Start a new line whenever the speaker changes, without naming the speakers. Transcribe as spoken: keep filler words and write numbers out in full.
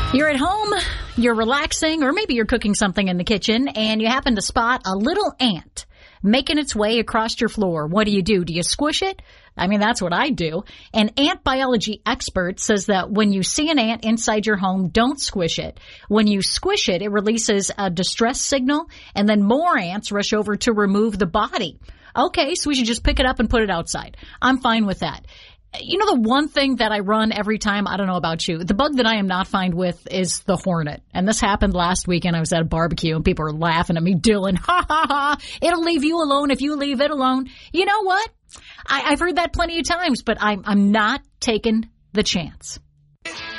You're at home, you're relaxing, or maybe you're cooking something in the kitchen, and you happen to spot a little ant making its way across your floor. What do you do? Do you squish it? I mean, that's what I do. An ant biology expert says that when you see an ant inside your home, don't squish it. When you squish it, it releases a distress signal, and then more ants rush over to remove the body. Okay, so we should just pick it up and put it outside. I'm fine with that. You know, the one thing that I run every time, I don't know about you, the bug that I am not fine with is the hornet. And this happened last weekend. I was at a barbecue and people were laughing at me, Dylan, ha ha ha, it'll leave you alone if you leave it alone. You know what? I, I've heard that plenty of times, but I'm, I'm not taking the chance.